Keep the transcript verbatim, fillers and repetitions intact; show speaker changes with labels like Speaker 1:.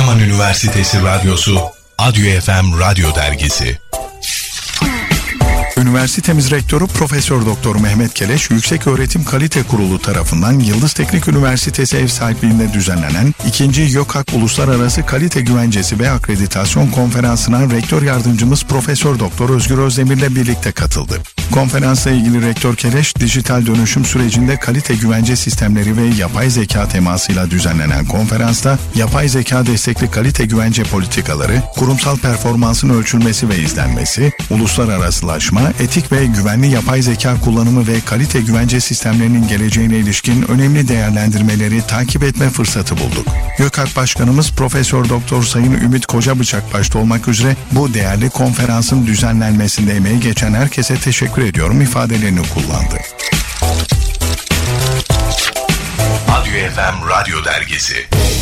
Speaker 1: Adıyaman Üniversitesi Radyosu, Adyo F M Radyo Dergisi. Üniversitemiz Rektörü Profesör Doktor Mehmet Keleş, Yükseköğretim Kalite Kurulu tarafından Yıldız Teknik Üniversitesi ev sahipliğinde düzenlenen ikinci YÖKAK Uluslararası Kalite Güvencesi ve Akreditasyon Konferansı'na Rektör Yardımcımız Profesör Doktor Özgür Özdemir'le birlikte katıldı. Konferansla ilgili Rektör Keleş, dijital dönüşüm sürecinde kalite güvence sistemleri ve yapay zeka temasıyla düzenlenen konferansta yapay zeka destekli kalite güvence politikaları, kurumsal performansın ölçülmesi ve izlenmesi, uluslararasılaşma, etik ve güvenli yapay zeka kullanımı ve kalite güvence sistemlerinin geleceğine ilişkin önemli değerlendirmeleri takip etme fırsatı bulduk. YÖKAK Başkanımız Profesör Doktor Sayın Ümit Kocabıçak başta olmak üzere bu değerli konferansın düzenlenmesinde emeği geçen herkese teşekkür ediyorum ifadelerini kullandı. Adyo F M Radyo Dergisi.